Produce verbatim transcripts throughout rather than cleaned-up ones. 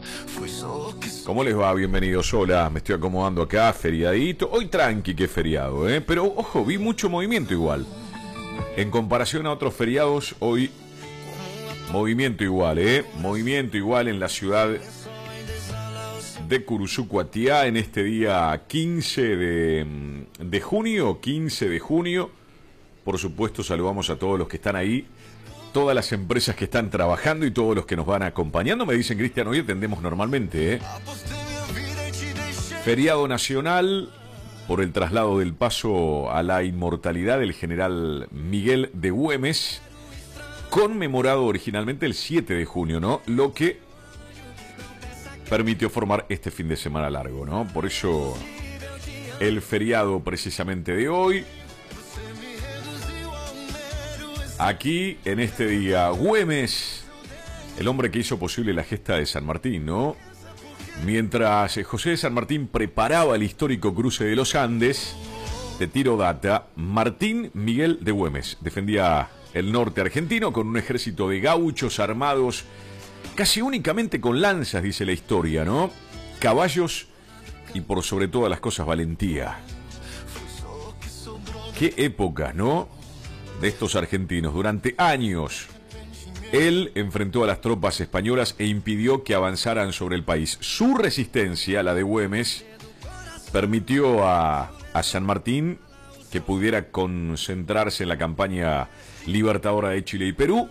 ¿Cómo les va? Bienvenidos. Hola, me estoy acomodando acá, feriadito. Hoy tranqui que es feriado, ¿eh? Pero ojo, vi mucho movimiento igual. En comparación a otros feriados, hoy movimiento igual, ¿eh? Movimiento igual en la ciudad de Curuzucuatiá en este día quince de, de junio, quince de junio. Por supuesto, saludamos a todos los que están ahí, todas las empresas que están trabajando y todos los que nos van acompañando. Me dicen, Cristian, hoy atendemos normalmente, ¿eh? Feriado nacional por el traslado del paso a la inmortalidad del general Miguel de Güemes, conmemorado originalmente el siete de junio, ¿no? Lo que permitió formar este fin de semana largo, ¿no? Por eso el feriado precisamente de hoy. Aquí, en este día, Güemes, el hombre que hizo posible la gesta de San Martín, ¿no? Mientras José de San Martín preparaba el histórico cruce de los Andes, te tiro data, Martín Miguel de Güemes defendía el norte argentino con un ejército de gauchos armados casi únicamente con lanzas, dice la historia, ¿no? Caballos y por sobre todas las cosas valentía. Qué épocas, ¿no? De estos argentinos. Durante años él enfrentó a las tropas españolas e impidió que avanzaran sobre el país. Su resistencia, la de Güemes, permitió a, a San Martín que pudiera concentrarse en la campaña libertadora de Chile y Perú.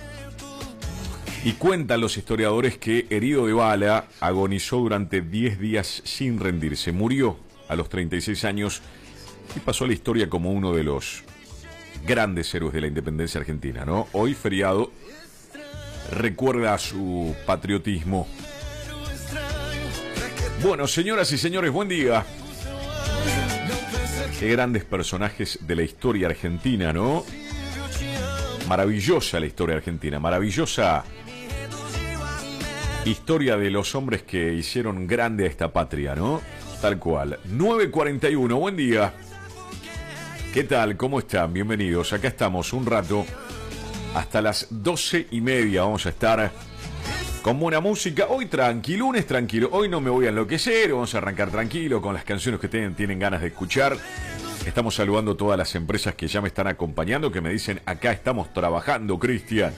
Y cuentan los historiadores que, herido de bala, agonizó durante diez días sin rendirse. Murió a los treinta y seis años y pasó a la historia como uno de los grandes héroes de la independencia argentina, ¿no? Hoy, feriado, recuerda su patriotismo. Bueno, señoras y señores, buen día. Qué grandes personajes de la historia argentina, ¿no? Maravillosa la historia argentina, maravillosa historia de los hombres que hicieron grande a esta patria, ¿no? Tal cual. nueve cuarenta y uno, buen día. ¿Qué tal? ¿Cómo están? Bienvenidos. Acá estamos un rato. Hasta las doce y media vamos a estar con buena música. Hoy tranquilo, lunes tranquilo. Hoy no me voy a enloquecer. Vamos a arrancar tranquilo con las canciones que tienen, tienen ganas de escuchar. Estamos saludando a todas las empresas que ya me están acompañando, que me dicen, acá estamos trabajando, Cristian.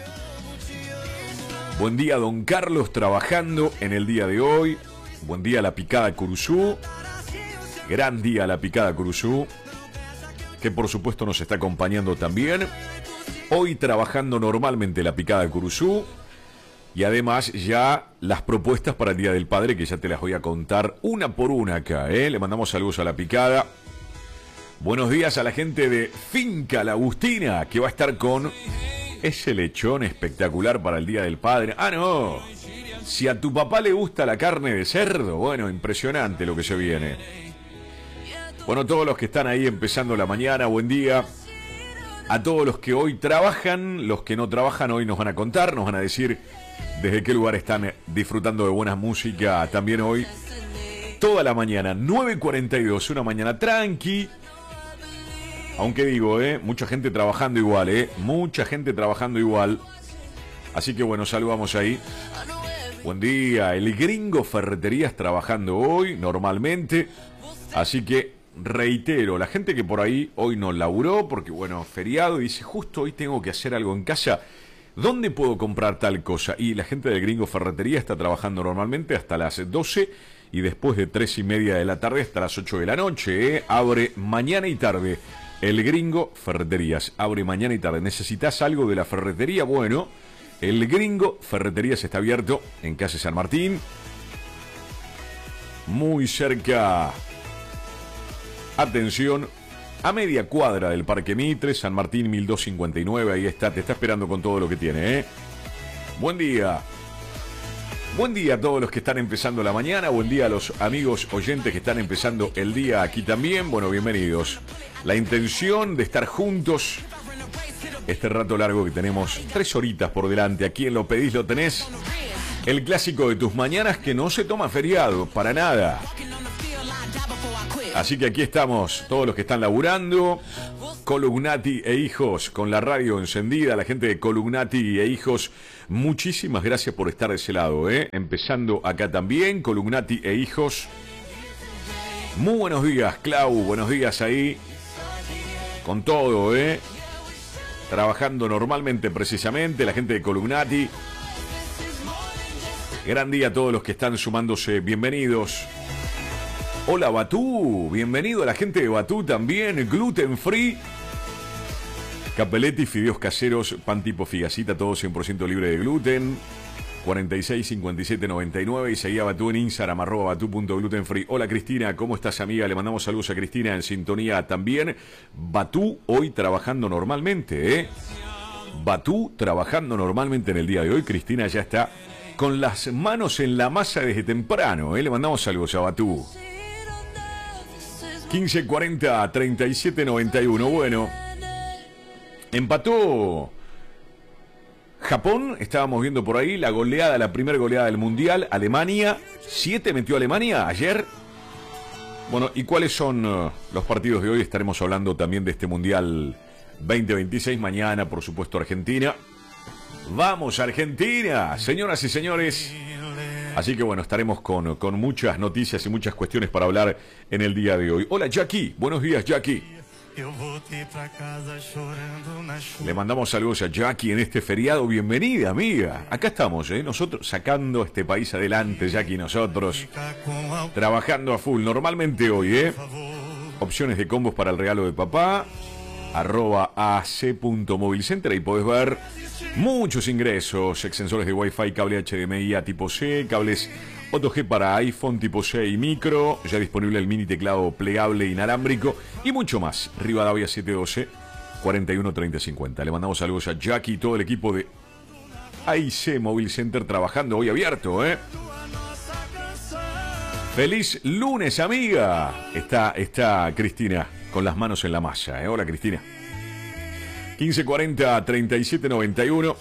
Buen día, don Carlos, trabajando en el día de hoy. Buen día, La Picada Curuzú. Gran día, La Picada Curuzú, que por supuesto nos está acompañando también. Hoy trabajando normalmente La Picada Curuzú. Y además ya las propuestas para el Día del Padre, que ya te las voy a contar una por una acá, ¿eh? Le mandamos saludos a La Picada. Buenos días a la gente de Finca La Agustina, que va a estar con ese lechón espectacular para el Día del Padre. Ah, no. Si a tu papá le gusta la carne de cerdo, bueno, impresionante lo que se viene. Bueno, todos los que están ahí empezando la mañana, buen día. A todos los que hoy trabajan, los que no trabajan hoy nos van a contar, nos van a decir desde qué lugar están disfrutando de buena música también hoy. Toda la mañana, nueve cuarenta y dos, una mañana tranqui. Aunque digo, eh, mucha gente trabajando igual, eh, mucha gente trabajando igual. Así que bueno, saludamos ahí. Buen día, el Gringo Ferreterías trabajando hoy, normalmente. Así que reitero, la gente que por ahí hoy no laburó, porque bueno, feriado, y dice, justo hoy tengo que hacer algo en casa, ¿dónde puedo comprar tal cosa? Y la gente del Gringo Ferretería está trabajando normalmente hasta las doce y después de tres y media de la tarde hasta las ocho de la noche, ¿eh? Abre mañana y tarde. El Gringo Ferreterías abre mañana y tarde. ¿Necesitas algo de la ferretería? Bueno, el Gringo Ferreterías está abierto en calle San Martín, muy cerca, atención, a media cuadra del Parque Mitre, San Martín mil doscientos cincuenta y nueve. Ahí está, te está esperando con todo lo que tiene, ¿eh? Buen día. Buen día a todos los que están empezando la mañana. Buen día a los amigos oyentes que están empezando el día aquí también. Bueno, bienvenidos. La intención de estar juntos este rato largo que tenemos, tres horitas por delante. ¿A quién lo pedís? Lo tenés. El clásico de tus mañanas que no se toma feriado, para nada. Así que aquí estamos, todos los que están laburando. Colugnati e Hijos, con la radio encendida. La gente de Colugnati e Hijos, Muchísimas gracias por estar de ese lado, ¿eh? Empezando acá también, Columnati e hijos. Muy buenos días, Clau, buenos días ahí. Con todo, ¿eh? Trabajando normalmente, precisamente, la gente de Columnati. Gran día a todos los que están sumándose, bienvenidos. Hola Batú, bienvenido a la gente de Batú también, gluten free. Capelletti, fideos caseros, pan tipo figacita, todo cien por ciento libre de gluten. cuarenta y seis cincuenta y siete noventa y nueve y seguía Batú en Instagram, arroba batú punto gluten free. Hola Cristina, ¿cómo estás amiga? Le mandamos saludos a Cristina en sintonía también. Batú hoy trabajando normalmente, ¿eh? Batú trabajando normalmente en el día de hoy. Cristina ya está con las manos en la masa desde temprano, ¿eh? Le mandamos saludos a Batú. quince cuarenta treinta y siete noventa y uno. Bueno, empató Japón, estábamos viendo por ahí la goleada, la primera goleada del Mundial. Alemania, siete metió Alemania ayer. Bueno, ¿y cuáles son uh, los partidos de hoy? Estaremos hablando también de este Mundial veinte veintiséis. Mañana, por supuesto, Argentina. ¡Vamos, Argentina! Señoras y señores. Así que bueno, estaremos con, con muchas noticias y muchas cuestiones para hablar en el día de hoy. Hola, Jackie. Buenos días, Jackie. Le mandamos saludos a Jackie en este feriado. Bienvenida, amiga. Acá estamos, ¿eh? Nosotros sacando este país adelante, Jackie, nosotros trabajando a full. Normalmente hoy, ¿eh? Opciones de combos para el regalo de papá. Arroba ac.movilcenter. Ahí podés ver muchos ingresos, extensores de Wi-Fi, cable H D M I a tipo C, cables Otto G para iPhone tipo C y micro, ya disponible el mini teclado plegable inalámbrico y mucho más. Rivadavia siete doce cuarenta y uno treinta cincuenta. Le mandamos saludos a Jackie y todo el equipo de A I C Mobile Center trabajando hoy abierto, ¿eh? Feliz lunes, amiga. Está, está Cristina con las manos en la masa, ¿eh? Hola, Cristina. quince cuarenta treinta y siete noventa y uno.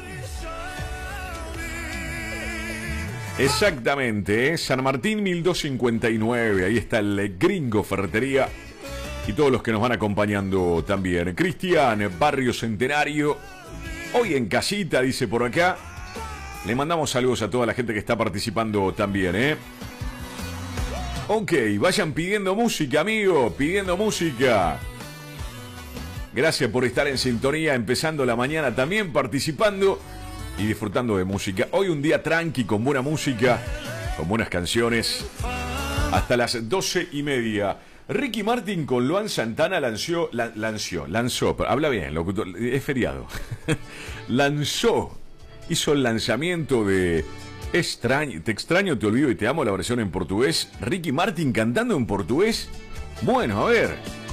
Exactamente, ¿eh? San Martín mil doscientos cincuenta y nueve. Ahí está el Gringo Ferretería. Y todos los que nos van acompañando también. Cristian, Barrio Centenario. Hoy en casita, dice por acá. Le mandamos saludos a toda la gente que está participando también, ¿eh? Ok, vayan pidiendo música, amigo. Pidiendo música. Gracias por estar en sintonía, empezando la mañana también, participando y disfrutando de música. Hoy un día tranqui, con buena música, con buenas canciones. Hasta las doce y media. Ricky Martin con Luan Santana lanzó, la, lanzó, lanzó, habla bien, locutor, es feriado. Lanzó, hizo el lanzamiento de Extraño, Te extraño, te olvido y te amo, la versión en portugués. Ricky Martin cantando en portugués. Bueno, a ver.